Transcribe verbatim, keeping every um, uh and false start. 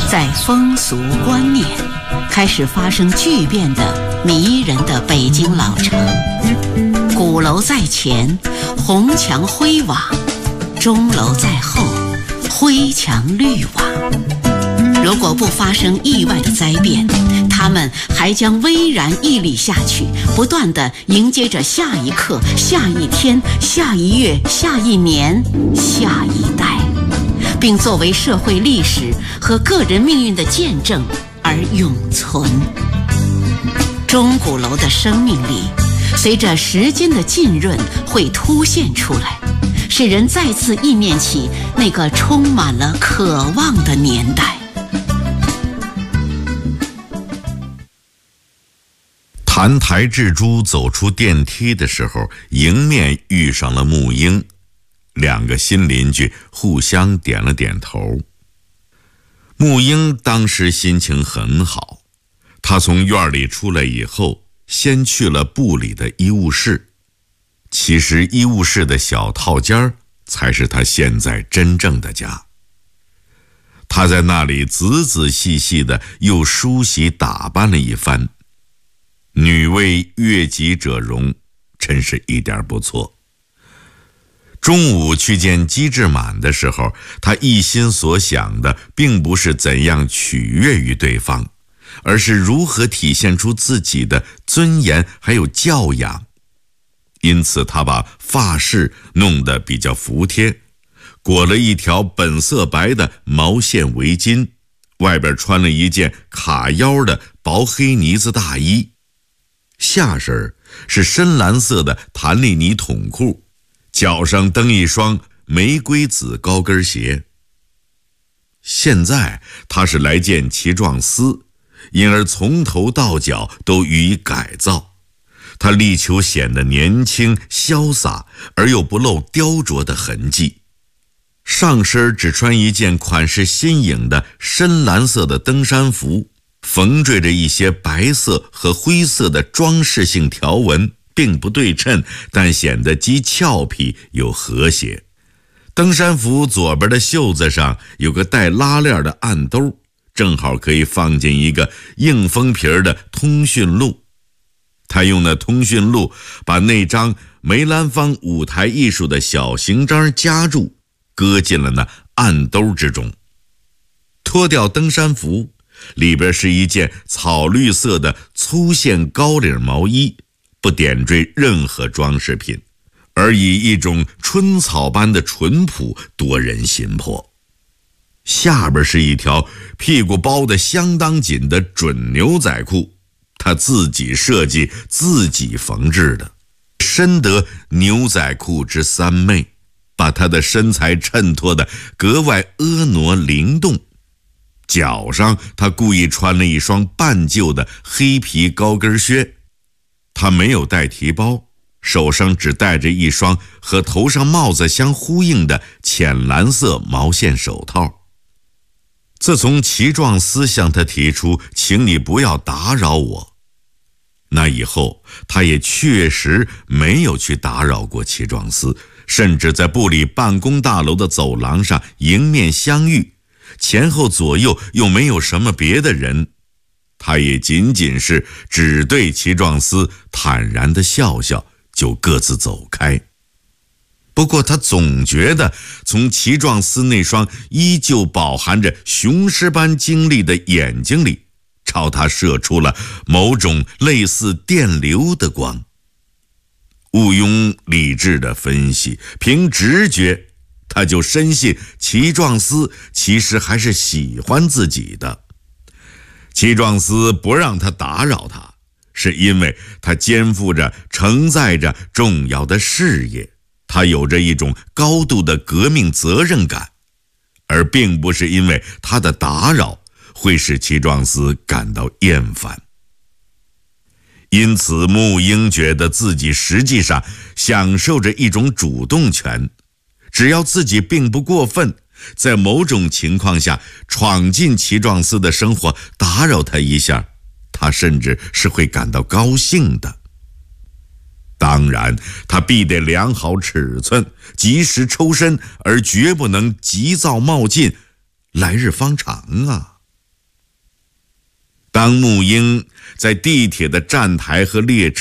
在风俗观念开始发生巨变的迷人的北京老城，鼓楼在前，红墙灰瓦；钟楼在后，灰墙绿瓦。如果不发生意外的灾变，他们还将巍然屹立下去，不断地迎接着下一刻、下一天、下一月、下一年、下一代，并作为社会历史和个人命运的见证而永存。钟鼓楼的生命力随着时间的浸润会凸现出来，使人再次忆念起那个充满了渴望的年代。 澹台智珠走出电梯的时候，迎面遇上了沐英，两个新邻居互相点了点头。沐英当时心情很好，她从院里出来以后，先去了部里的医务室。其实医务室的小套间才是她现在真正的家。她在那里仔仔细细的又梳洗打扮了一番，女为悦己者容，真是一点不错。中午去见机智满的时候，他一心所想的并不是怎样取悦于对方，而是如何体现出自己的尊严还有教养。因此他把发饰弄得比较服帖，裹了一条本色白的毛线围巾，外边穿了一件卡腰的薄黑呢子大衣，下身是深蓝色的弹力呢筒裤，脚上蹬一双玫瑰紫高跟鞋。现在他是来见祁壮司，因而从头到脚都予以改造。他力求显得年轻潇洒，而又不露雕琢的痕迹。上身只穿一件款式新颖的深蓝色的登山服，缝缀着一些白色和灰色的装饰性条纹，并不对称，但显得既俏皮又和谐。登山服左边的袖子上有个带拉链的暗兜，正好可以放进一个硬封皮的通讯录。他用那通讯录把那张梅兰芳舞台艺术的小型章夹住，搁进了那暗兜之中。脱掉登山服，里边是一件草绿色的粗线高领毛衣，不点缀任何装饰品，而以一种春草般的淳朴夺人心魄。下边是一条屁股包得相当紧的准牛仔裤，他自己设计自己缝制的，深得牛仔裤之三媚，把他的身材衬托得格外婀娜灵动。脚上他故意穿了一双半旧的黑皮高跟靴，他没有带提包，手上只戴着一双和头上帽子相呼应的浅蓝色毛线手套。自从祁壮司向他提出请你不要打扰我，那以后他也确实没有去打扰过祁壮司，甚至在部里办公大楼的走廊上迎面相遇，前后左右又没有什么别的人，他也仅仅是只对祁壮司坦然地笑笑，就各自走开。不过他总觉得从祁壮司那双依旧饱含着雄狮般精力的眼睛里，朝他射出了某种类似电流的光。毋庸理智的分析，凭直觉他就深信祁壮司其实还是喜欢自己的。祁壮司不让他打扰他，是因为他肩负着承载着重要的事业，他有着一种高度的革命责任感，而并不是因为他的打扰会使祁壮司感到厌烦。因此沐英觉得自己实际上享受着一种主动权，只要自己并不过分，在某种情况下闯进祁壮司的生活，打扰他一下，他甚至是会感到高兴的。当然他必得量好尺寸，及时抽身，而绝不能急躁冒进，来日方长啊。 当木英在地铁的站台和列车